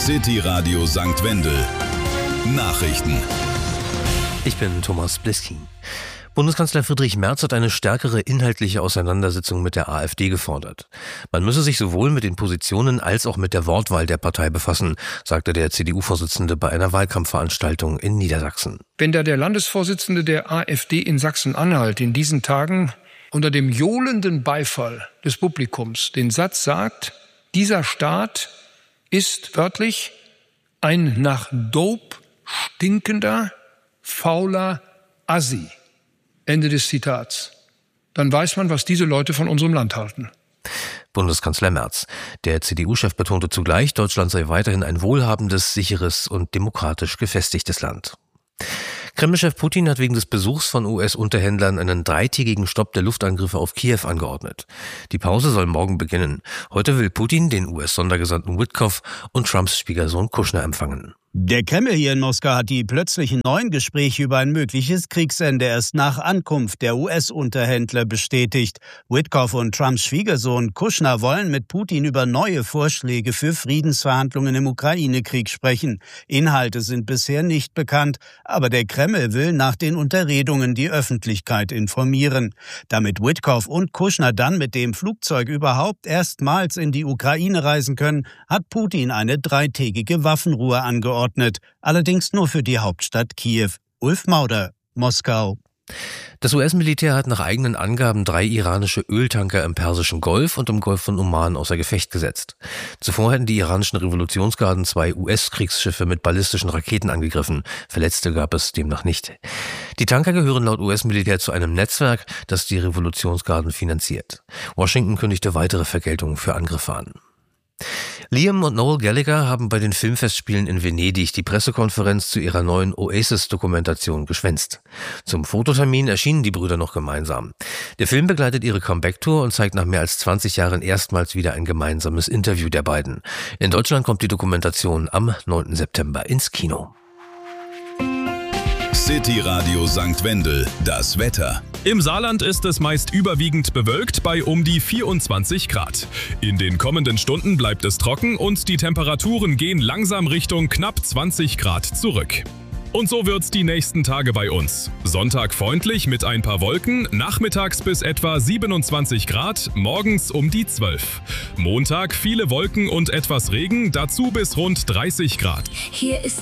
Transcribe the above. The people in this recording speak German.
City Radio St. Wendel. Nachrichten. Ich bin Thomas Bliskin. Bundeskanzler Friedrich Merz hat eine stärkere inhaltliche Auseinandersetzung mit der AfD gefordert. Man müsse sich sowohl mit den Positionen als auch mit der Wortwahl der Partei befassen, sagte der CDU-Vorsitzende bei einer Wahlkampfveranstaltung in Niedersachsen. Wenn da der Landesvorsitzende der AfD in Sachsen-Anhalt in diesen Tagen unter dem johlenden Beifall des Publikums den Satz sagt, dieser Staat ist wörtlich ein nach Dope stinkender, fauler Assi. Ende des Zitats. Dann weiß man, was diese Leute von unserem Land halten. Bundeskanzler Merz. Der CDU-Chef betonte zugleich, Deutschland sei weiterhin ein wohlhabendes, sicheres und demokratisch gefestigtes Land. Kreml-Chef Putin hat wegen des Besuchs von US-Unterhändlern einen 3-tägigen Stopp der Luftangriffe auf Kiew angeordnet. Die Pause soll morgen beginnen. Heute will Putin den US-Sondergesandten Witkoff und Trumps Schwiegersohn Kushner empfangen. Der Kreml hier in Moskau hat die plötzlichen neuen Gespräche über ein mögliches Kriegsende erst nach Ankunft der US-Unterhändler bestätigt. Witkoff und Trumps Schwiegersohn Kushner wollen mit Putin über neue Vorschläge für Friedensverhandlungen im Ukraine-Krieg sprechen. Inhalte sind bisher nicht bekannt, aber der Kreml will nach den Unterredungen die Öffentlichkeit informieren. Damit Witkoff und Kushner dann mit dem Flugzeug überhaupt erstmals in die Ukraine reisen können, hat Putin eine 3-tägige Waffenruhe angeordnet. Allerdings nur für die Hauptstadt Kiew. Ulf Mauder, Moskau. Das US-Militär hat nach eigenen Angaben 3 iranische Öltanker im Persischen Golf und im Golf von Oman außer Gefecht gesetzt. Zuvor hätten die iranischen Revolutionsgarden 2 US-Kriegsschiffe mit ballistischen Raketen angegriffen. Verletzte gab es demnach nicht. Die Tanker gehören laut US-Militär zu einem Netzwerk, das die Revolutionsgarden finanziert. Washington kündigte weitere Vergeltungen für Angriffe an. Liam und Noel Gallagher haben bei den Filmfestspielen in Venedig die Pressekonferenz zu ihrer neuen Oasis-Dokumentation geschwänzt. Zum Fototermin erschienen die Brüder noch gemeinsam. Der Film begleitet ihre Comeback-Tour und zeigt nach mehr als 20 Jahren erstmals wieder ein gemeinsames Interview der beiden. In Deutschland kommt die Dokumentation am 9. September ins Kino. City Radio St. Wendel, das Wetter. Im Saarland ist es meist überwiegend bewölkt bei um die 24 Grad. In den kommenden Stunden bleibt es trocken und die Temperaturen gehen langsam Richtung knapp 20 Grad zurück. Und so wird's die nächsten Tage bei uns. Sonntag freundlich mit ein paar Wolken, nachmittags bis etwa 27 Grad, morgens um die 12. Montag viele Wolken und etwas Regen, dazu bis rund 30 Grad. Hier ist